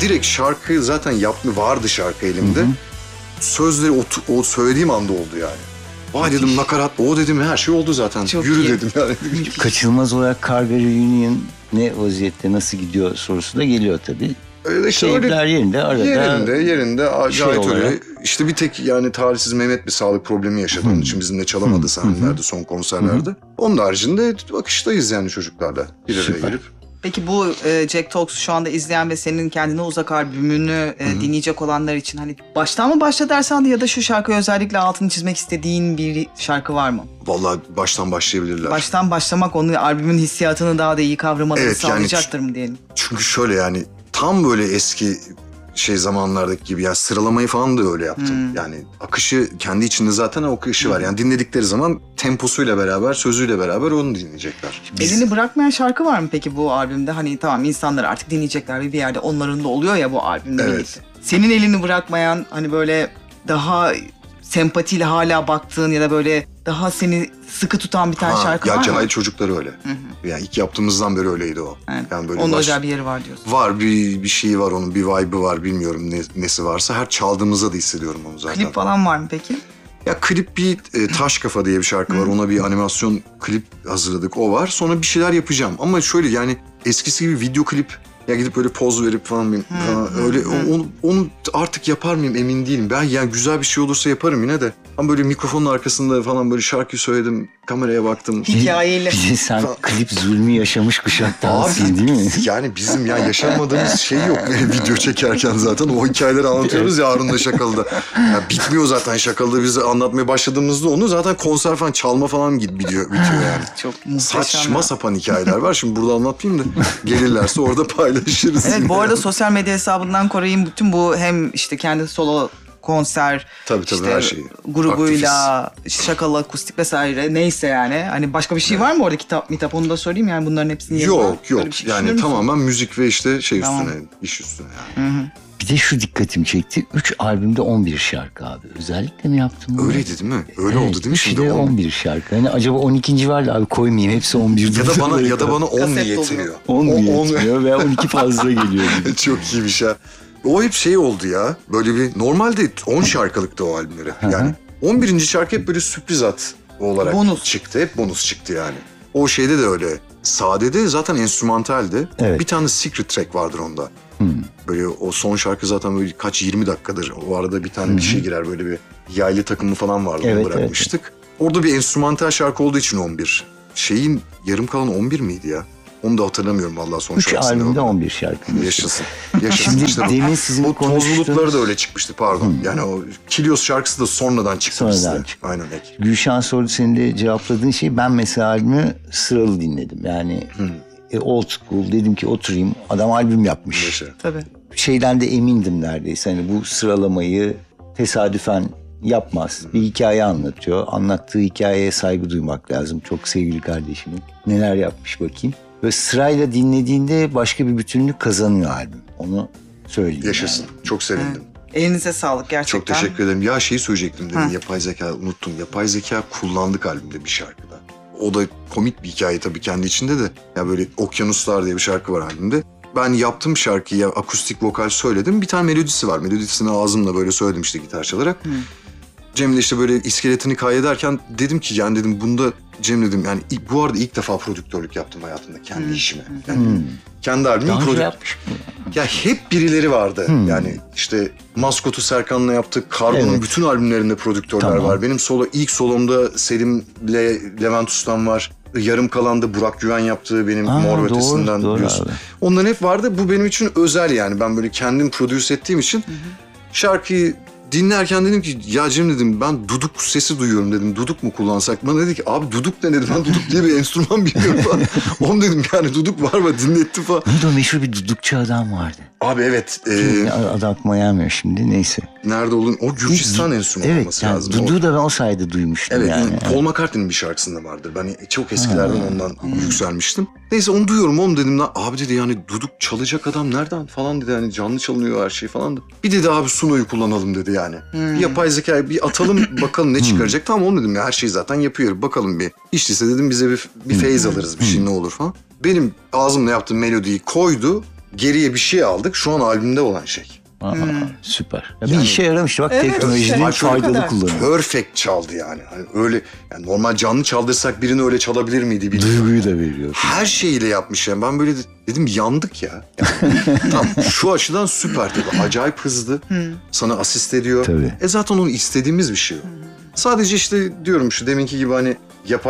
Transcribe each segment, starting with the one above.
direkt şarkı zaten vardı şarkı elimde. Sözleri o söylediğim anda oldu yani. Vay dedim nakarat, o dedim her şey oldu zaten. Çok Yürü iyi. dedim yani. Kaçınılmaz olarak Karga Reunion ne vaziyette, nasıl gidiyor sorusu da geliyor tabii. Öyle işte Keyifler yerinde, arada yerinde gayet olarak. öyle. İşte bir tek yani talihsiz Mehmet bir sağlık problemi yaşadı. Onun için bizimle çalamadı sahnelerde, son konserlerde. Onun haricinde akıştayız yani çocuklarla bir araya Süper. gelip. Peki bu Jack Talks'u şu anda izleyen ve senin kendine uzak albümünü dinleyecek olanlar için hani baştan mı başla dersen ya da şu şarkıya özellikle altını çizmek istediğin bir şarkı var mı? Vallahi baştan başlayabilirler. Baştan başlamak onun albümün hissiyatını daha da iyi kavramalarını Evet, yani sağlayacaktır mı diyelim? Çünkü şöyle yani tam böyle eski zamanlardaki gibi ya sıralamayı falan da öyle yaptım. Yani akışı kendi içinde zaten o akışı var. Yani dinledikleri zaman temposuyla beraber, sözüyle beraber onu dinleyecekler. Elini bırakmayan şarkı var mı peki bu albümde? Hani tamam insanlar artık dinleyecekler ve bir yerde onların da oluyor ya bu albümle Evet. birlikte. Senin elini bırakmayan hani böyle daha sempatiyle hala baktığın ya da böyle daha seni sıkı tutan bir tane şarkı var mı? Cahil Çocuklar öyle. Yani ilk yaptığımızdan beri öyleydi o. Evet. Yani böyle Onun özel bir yeri var diyorsun. Var bir şeyi var onun, bir vibe'ı var, bilmiyorum nesi varsa. Her çaldığımızda da hissediyorum onu zaten. Klip falan var mı peki? Ya klip bir Taş Kafa diye bir şarkı var. Ona bir animasyon klip hazırladık, o var. Sonra bir şeyler yapacağım ama şöyle yani eskisi gibi video klip ya gidip böyle poz verip falan, öyle onu artık yapar mıyım emin değilim. Ben yani güzel bir şey olursa yaparım yine de. Ama böyle mikrofonun arkasında falan böyle şarkı söyledim, kameraya baktım. Hikayeyle. Bir de sen klip zulmü yaşamış kuşaktansın değil mi? Yani bizim ya yaşamadığımız şey yok video çekerken zaten o hikayeleri anlatıyoruz ya Harun'la Şakalı'da. Ya bitmiyor zaten Şakalı'da biz anlatmaya başladığımızda onu zaten konser falan çalma falan bitiyor yani. Çok muhteşem. Saçma sapan hikayeler var. Şimdi burada anlatmayayım da gelirlerse orada paylaşırız. Evet, bu arada sosyal medya hesabından Koray'ın bütün bu hem işte kendi solo konser, Tabii, işte her şeyi. grubuyla, Şakalı akustik vesaire neyse yani. Hani başka bir şey var mı orada, kitap onu da sorayım yani bunların hepsini yanına. Yok Böyle bir şey düşünür yani müsün? tamamen müzik ve işte Tamam. üstüne, iş üstüne yani. Bir de şu dikkatimi çekti. 3 albümde 11 şarkı abi. Özellikle mi yaptın bunu? Öyleydi değil mi? Öyle oldu değil mi Üçü şimdi? de 11 şarkı. Hani acaba 12. var da abi koymayayım. Hepsi 11. Ya da bana 10 Kaset yetmiyor. 10 yetmiyor veya 12 fazla geliyor gibi. Çok iyiymiş ha. O hep oldu ya. Böyle bir normalde 10 şarkılıktı o albümleri. Yani 11. şarkı hep böyle sürpriz olarak Bonus. çıktı. Hep bonus çıktı yani. O şeyde de öyle. Sade'de zaten enstrümantaldi. Evet. Bir tane secret track vardır onda. Böyle o son şarkı zaten böyle 20 dakikadır. O arada bir tane bir şey girer, böyle bir yaylı takımı falan vardı, Evet, onu bırakmıştık. Orada bir enstrümantal şarkı olduğu için 11. Şeyin yarım kalan 11 miydi ya? Onu da hatırlamıyorum vallahi son 3 şarkısında. albümde 11 şarkı. Yaşasın. Şimdi İşte demin sizin bu toz bulutları konuştuğunuz da öyle çıkmıştı, pardon. Yani o Kilios şarkısı da sonradan çıktı Sonradan bizde. çıktı. Aynen ek. Gülşen sordu, senin de cevapladığın şey. Ben mesela albümü sıralı dinledim. Yani old school, dedim ki oturayım. Adam albüm yapmış. Yaşa. Tabii. Şeyden de emindim neredeyse. Hani bu sıralamayı tesadüfen yapmaz. Bir hikaye anlatıyor. Anlattığı hikayeye saygı duymak lazım. Çok sevgili kardeşimin. Neler yapmış bakayım. Ve sırayla dinlediğinde başka bir bütünlük kazanıyor albüm. Onu söyleyeyim. Yaşasın. Yani. Çok sevindim. Elinize sağlık gerçekten. Çok teşekkür ederim. Ya şeyi söyleyecektim dedim. Yapay zeka unuttum. Yapay zeka kullandık albümde bir şarkıda. O da komik bir hikaye tabii kendi içinde de. Ya böyle Okyanuslar diye bir şarkı var albümde. Ben yaptım şarkıyı, akustik vokal söyledim. Bir tane melodisi var. Melodisini ağzımla böyle söyledim işte gitar çalarak. Cem'le işte böyle iskeletini kaydederken dedim ki yani dedim bunda Cem dedim yani bu arada ilk defa prodüktörlük yaptım hayatımda kendi işime. Yani kendi albümüm Daha önce yapmış mı? Ya hep birileri vardı. Yani işte Maskot'u Serkan'la yaptık. Kargo'nun bütün albümlerinde prodüktörler var. Benim ilk solomda Selim'le Levent Ustam var. Yarım kalanda Burak Güven yaptığı benim Mor ve Ötesi'nden biliyorsun. Abi. Onların hep vardı. Bu benim için özel yani. Ben böyle kendim prodüse ettiğim için şarkıyı dinlerken dedim ki ya Cem dedim ben duduk sesi duyuyorum dedim. Duduk mu kullansak? Bana dedi ki abi duduk ne dedi? Ben duduk diye bir enstrüman bilmiyorum falan. Oğlum dedim yani duduk var mı? Dinletti falan. Neydi o meşhur bir dudukçu adam vardı. Abi evet. Adı aklıma gelmiyor şimdi, neyse. Nerede olduğunu? O Gürcistan enstrümanı Evet, olması yani lazım. Dudu da ben o sayede duymuştum Evet, yani. Paul McCartney'nin bir şarkısında vardır. Ben çok eskilerden ondan yükselmiştim. Neyse onu duyuyorum oğlum dedim lan. Abi dedi yani duduk çalacak adam nereden falan dedi. Yani canlı çalınıyor her şey falan da. Bir dedi abi Suno'yu kullanalım dedi yani. Bir yapay zekayı bir atalım bakalım ne çıkaracak. Tamam oğlum dedim ya her şeyi zaten yapıyor. Bakalım bir. İşteyse dedim bize bir feyz alırız bir şey ne olur falan. Benim ağzımla yaptığım melodiyi koydu. geriye bir şey aldık. Şu an albümde olan şey. Aa, süper. Ya bir işe yaramış. Bak teknolojinin işte, faydalı kadar. kullanımı. Perfect çaldı yani. Hani öyle yani normal canlı çaldırsak birini öyle çalabilir miydi bilmiyorum. Duyguyu da veriyor. Her şeyiyle yapmış yani. Ben böyle dedim yandık ya. Yani, tam şu açıdan süper tabii. Acayip hızlı. Sana asist ediyor. Tabii. Zaten onu istediğimiz bir şey o. Sadece işte diyorum şu deminki gibi hani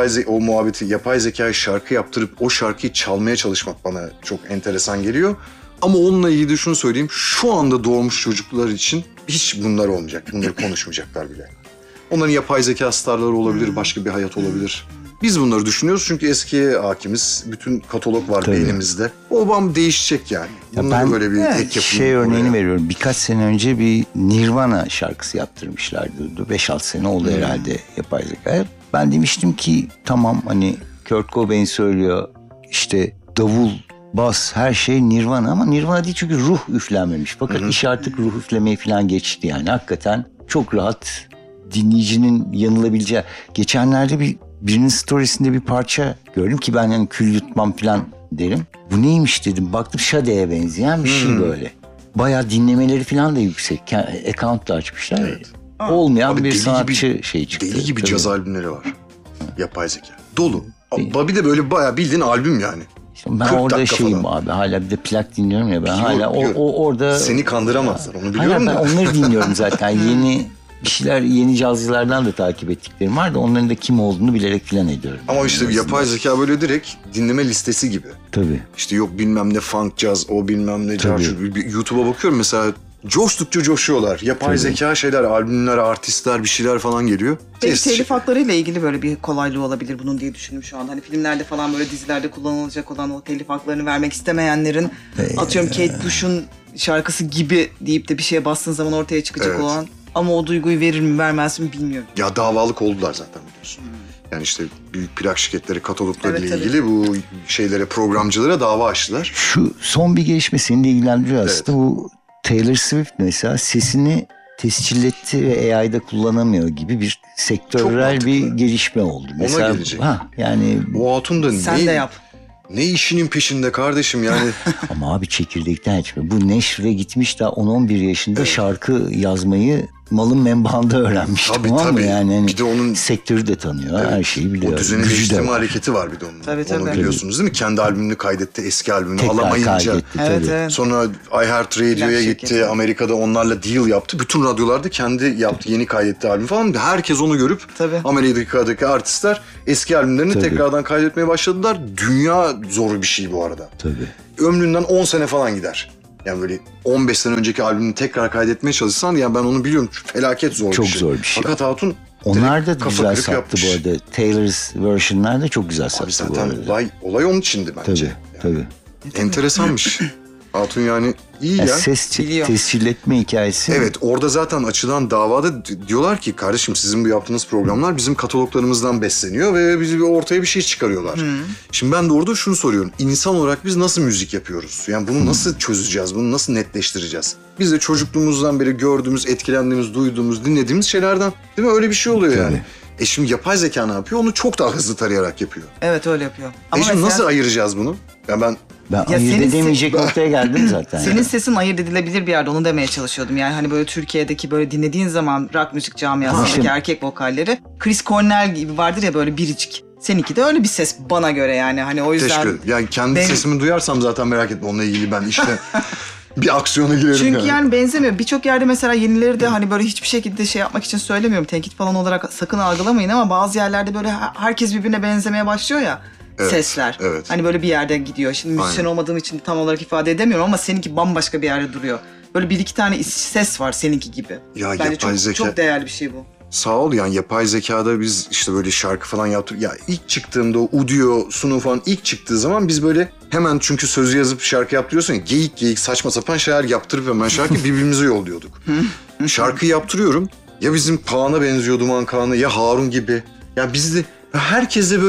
o muhabbeti yapay zekaya şarkı yaptırıp o şarkıyı çalmaya çalışmak bana çok enteresan geliyor. Ama onunla ilgili de şunu söyleyeyim. Şu anda doğmuş çocuklar için hiç bunlar olmayacak. Bunları konuşmayacaklar bile. Onların yapay zeka starları olabilir, başka bir hayat olabilir. Biz bunları düşünüyoruz çünkü eskiye hakimiz. Bütün katalog var Tabii. beynimizde. O bam değişecek yani. Ya Bunları ben böyle bir ek yapım. şey örneğini veriyorum. Birkaç sene önce bir Nirvana şarkısı yaptırmışlardı. 5-6 sene oldu herhalde yapay zekaya. Ben demiştim ki tamam hani Kurt Cobain söylüyor işte davul, bas her şey Nirvana ama Nirvana değil çünkü ruh üflenmemiş. Fakat iş artık ruh üflemeyi falan geçti yani. Hakikaten çok rahat dinleyicinin yanılabileceği. Geçenlerde birinin storiesinde bir parça gördüm ki ben yani kül yutmam falan derim. Bu neymiş dedim. Baktım Sade'ye benzeyen bir şey böyle. Bayağı dinlemeleri falan da yüksek. Account da açmışlar. Evet. Olmayan Abi bir deli sanatçı gibi- şey çıktı. Deli gibi Tabii. caz albümleri var. Yapay zeka. Dolu. Bir de böyle bayağı bildiğin albüm yani. İşte ben 40 orada dakika şeyim falan. abi. Hala bir de plak dinliyorum ya. Ben Biliyorum, hala biliyorum. orada... Seni kandıramazlar onu biliyorum Hala da. ben onları dinliyorum zaten. Yeni bir şeyler, yeni cazcılardan da takip ettiklerim var da onların da kim olduğunu bilerek falan ediyorum. Ama işte yapay zeka böyle direkt dinleme listesi gibi. Tabii. İşte yok bilmem ne funk jazz, o bilmem ne Tabii. jazz. YouTube'a bakıyorum mesela coştukça coşuyorlar. Yapay Tabii. zeka şeyler, albümler, artistler bir şeyler falan geliyor. Belki telif haklarıyla ilgili böyle bir kolaylığı olabilir bunun diye düşündüm şu anda. Hani filmlerde falan böyle dizilerde kullanılacak olan o telif haklarını vermek istemeyenlerin atıyorum Kate Bush'un şarkısı gibi deyip de bir şeye bastığın zaman ortaya çıkacak Evet. olan ama o duyguyu verir mi vermez mi bilmiyorum. Ya davalık oldular zaten biliyorsun. Yani işte büyük plak şirketleri, kataloglarla Evet, ilgili bu şeylere, programcılara dava açtılar. Şu son bir gelişme seni de ilgilendiriyor aslında. Bu Taylor Swift mesela sesini tescilletti ve AI'da kullanamıyor gibi bir sektörel mantıklı. bir gelişme oldu. Mesela, gelecek. Yani Bu hatun da Sen de yap. ne işinin peşinde kardeşim yani. ama abi çekirdekten çıkıyor. Bu Nashville'e gitmiş daha 10-11 yaşında şarkı yazmayı malın menbaında öğrenmiş. Tabii, tamam mı? tabii. Yani hani Bir de onun- sektörü de tanıyor. Her şeyi biliyor. O düzeni Gücü de değiştirme var. hareketi var bir de onun. Tabii, Onu tabii. biliyorsunuz değil mi? Kendi albümünü kaydetti, eski albümünü Tekrar alamayınca. kaydetti Evet, tabii. evet. Sonra iHeart Radio'ya Plak gitti. şirketi. Amerika'da onlarla deal yaptı. Bütün radyolarda kendi yaptı, yeni kaydettiği albüm falan. Herkes onu görüp Tabii. Amerika'daki artistler eski albümlerini Tabii. tekrardan kaydetmeye başladılar. Dünya zor bir şey bu arada. Tabii. Ömründen 10 sene falan gider. Yani böyle 15 sene önceki albümünü tekrar kaydetmeye çalışsan yani ben onu biliyorum. Felaket zor Çok bir şey. zor bir şey. Fakat Hatun Onlar da direkt kafa güzel kırık sattı yapmış. bu arada. Taylor's version'lar da çok güzel Abi sattı bu zaten arada. olay onun içindi bence. Tabii, Yani tabii. enteresanmış. Hatun yani iyi Yani ya. ses Biliyor. tescil etme hikayesi. Evet orada zaten açılan davada diyorlar ki kardeşim sizin bu yaptığınız programlar bizim kataloglarımızdan besleniyor ve bizi ortaya bir şey çıkarıyorlar. Şimdi ben de orada şunu soruyorum. İnsan olarak biz nasıl müzik yapıyoruz? Yani bunu nasıl çözeceğiz? Bunu nasıl netleştireceğiz? Biz de çocukluğumuzdan beri gördüğümüz, etkilendiğimiz, duyduğumuz, dinlediğimiz şeylerden değil mi? Öyle bir şey oluyor yani. Şimdi yapay zeka ne yapıyor? Onu çok daha hızlı tarayarak yapıyor. Evet öyle yapıyor. Ama Şimdi mesela nasıl ayıracağız bunu? Ya ben Ben Ya ayırt senin- edemeyecek noktaya geldim zaten. senin sesin ayırt edilebilir bir yerde onu demeye çalışıyordum. Yani hani böyle Türkiye'deki böyle dinlediğin zaman rock müzik camiasındaki Ha. erkek vokalleri Chris Cornell gibi vardır ya böyle biricik. Seninki de öyle bir ses bana göre yani. Hani o yüzden teşekkür ederim. Yani kendi Benim- sesimi duyarsam zaten merak etme onunla ilgili ben işte bir aksiyona girerim. çünkü yani benzemiyor. Birçok yerde mesela yenileri de hani böyle hiçbir şekilde şey yapmak için söylemiyorum. Tenkit falan olarak sakın algılamayın ama bazı yerlerde böyle herkes birbirine benzemeye başlıyor ya. Evet, Sesler. evet. Hani böyle bir yerden gidiyor. Şimdi müzisyen Aynen. olmadığım için tam olarak ifade edemiyorum ama seninki bambaşka bir yerde duruyor. Böyle bir iki tane ses var seninki gibi. Ya Bence yapay çok, zeka- çok değerli bir şey bu. Sağ ol yani yapay zekada biz işte böyle şarkı falan yaptık. Ya ilk çıktığımda o Udio, Sunu falan ilk çıktığı zaman biz böyle hemen çünkü sözü yazıp şarkı yaptırıyorsun ya geyik saçma sapan şeyler yaptırıp hemen şarkı birbirimize yolluyorduk. Şarkı yaptırıyorum ya bizim Kaan'a benziyor Duman Kaan'a ya Harun gibi. Ya biz de herkes de böyle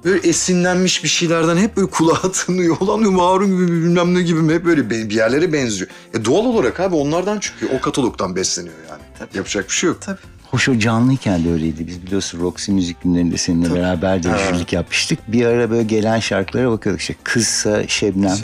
böyle esinlenmiş bir şeylerden hep böyle kulağa tınıyor. Olan Harun gibi bilmem ne gibi mi hep böyle bir yerlere benziyor. Doğal olarak abi onlardan çıkıyor. O katalogdan besleniyor yani. Tabii. Yapacak bir şey yok. Tabii. Hoş o canlıyken de öyleydi. Biz biliyorsun Roxy Müzik Günlerinde seninle Tabii. beraber de jürilik yapmıştık. Bir ara böyle gelen şarkılara bakıyorduk işte. Kızsa Şebnem,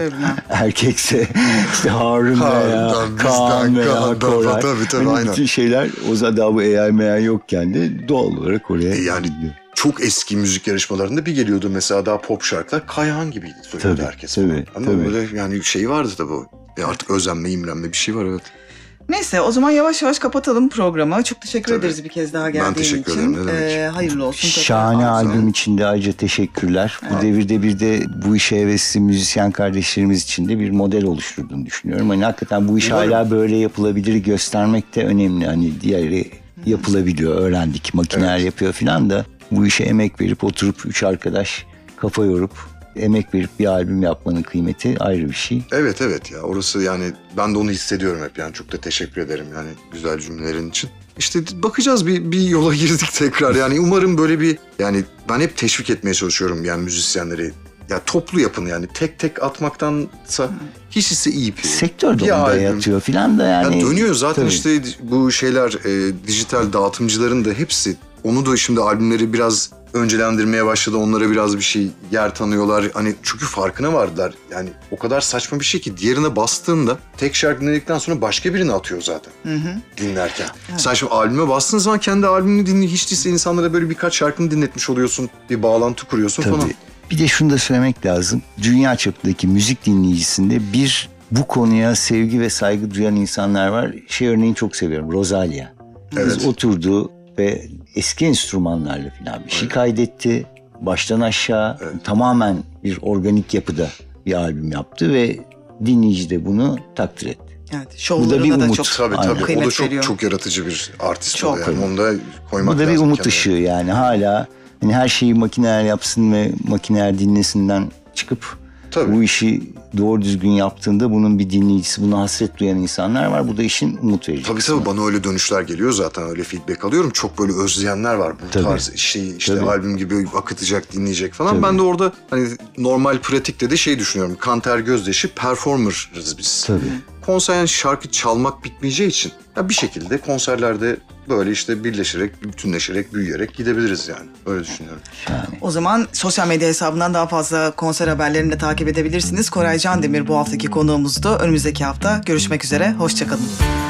erkekse işte Harun veya Kaan veya Koray. Tabii Hani aynen. bütün şeyler o zaman daha bu AI meğer yokken de doğal olarak oraya Yani gidiyor. çok eski müzik yarışmalarında bir geliyordu mesela daha pop şarkılar. Kayhan gibiydi söylüyordu Tabii, herkes. tabii, Ama tabii. böyle yani şey vardı tabii o. Artık özenme, imrenme bir şey var evet. Neyse o zaman yavaş yavaş kapatalım programı. Çok teşekkür Tabii. ederiz bir kez daha geldiğin için. Ben teşekkür ederim, ne demek. Hayırlı olsun. Şahane tekrar. albüm için de ayrıca teşekkürler. Bu devirde bir de bu işe hevesli müzisyen kardeşlerimiz için de bir model oluşturduğunu düşünüyorum. Hani hakikaten bu iş Umarım. hala böyle yapılabilir göstermek de önemli. Hani diğeri yapılabiliyor, öğrendik. Makineler yapıyor falan da bu işe emek verip oturup 3 arkadaş kafa yorup emek verip bir albüm yapmanın kıymeti ayrı bir şey. Evet ya orası yani ben de onu hissediyorum hep yani çok da teşekkür ederim yani güzel cümlelerin için. İşte bakacağız bir yola girdik tekrar yani umarım böyle bir yani ben hep teşvik etmeye çalışıyorum yani müzisyenleri. Ya toplu yapın yani tek tek atmaktansa hiç ise iyi bir Sektör de bir onda albüm. yatıyor falan da yani. Dönüyor zaten Tabii. işte bu şeyler dijital dağıtımcıların da hepsi onu da şimdi albümleri biraz öncelendirmeye başladı. Onlara biraz bir şey yer tanıyorlar. Hani çünkü farkına vardılar. Yani o kadar saçma bir şey ki diğerine bastığında tek şarkı dinledikten sonra başka birini atıyor zaten dinlerken. Evet. Sen şimdi albüme bastığın zaman kendi albümünü dinliyor. Hiç değilse insanlara böyle birkaç şarkını dinletmiş oluyorsun. Bir bağlantı kuruyorsun Tabii. falan. Bir de şunu da söylemek lazım. Dünya çapındaki müzik dinleyicisinde bu konuya sevgi ve saygı duyan insanlar var. Örneğin çok seviyorum. Rosalia. Kız Evet. oturdu ve eski enstrümanlarla falan bir şey kaydetti. Baştan aşağı tamamen bir organik yapıda bir albüm yaptı ve dinleyici de bunu takdir etti. Evet, Bu da şovlarına bir da umut. çok Tabii. O kıymet da çok veriyor. çok yaratıcı bir artist Çok. o yani. Onu da koymak Bu da lazım bir umut kenara. ışığı yani hala hani her şeyi makineler yapsın ve makineler dinlesinden çıkıp Tabii. bu işi doğru düzgün yaptığında bunun bir dinleyicisi, buna hasret duyan insanlar var. Bu da işin umut verici Tabii kısmı. bana öyle dönüşler geliyor zaten öyle feedback alıyorum. Çok böyle özleyenler var bu Tabii. tarz şeyi işte Tabii. albüm gibi akıtacak, dinleyecek falan. Tabii. Ben de orada hani normal pratikte de düşünüyorum. Kanter Gözdeşi performerız biz. Tabii. Konser yani şarkı çalmak bitmeyeceği için ya bir şekilde konserlerde böyle işte birleşerek, bütünleşerek, büyüyerek gidebiliriz yani. Öyle düşünüyorum. O zaman sosyal medya hesabından daha fazla konser haberlerini de takip edebilirsiniz. Koray Candemir bu haftaki konuğumuzdu. Önümüzdeki hafta görüşmek üzere. Hoşçakalın.